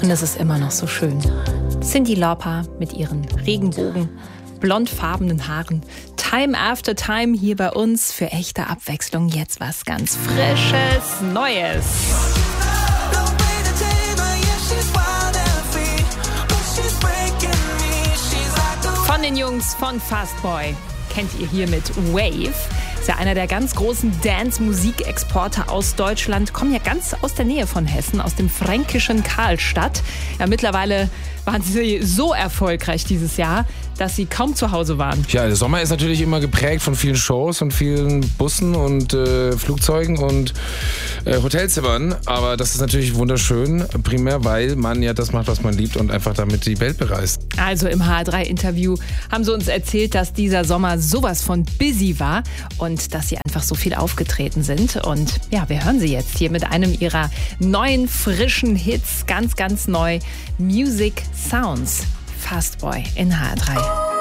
Und es ist immer noch so schön. Cyndi Lauper mit ihren Regenbogen, blondfarbenen Haaren. Time after time hier bei uns für echte Abwechslung. Jetzt was ganz Frisches, Neues. Von den Jungs von Fastboy kennt ihr hier mit Wave. Ist ja einer der ganz großen Dance-Musikexporter aus Deutschland. Kommen ja ganz aus der Nähe von Hessen, aus dem fränkischen Karlstadt. Ja, mittlerweile waren sie so erfolgreich dieses Jahr, dass sie kaum zu Hause waren. Ja, der Sommer ist natürlich immer geprägt von vielen Shows und vielen Bussen und Flugzeugen und Hotelzimmern. Aber das ist natürlich wunderschön, primär, weil man ja das macht, was man liebt und einfach damit die Welt bereist. Also im HR3-Interview haben sie uns erzählt, dass dieser Sommer sowas von busy war und dass sie einfach so viel aufgetreten sind. Und ja, wir hören sie jetzt hier mit einem ihrer neuen, frischen Hits, ganz, ganz neu, Music Sounds. Fastboy in HR3.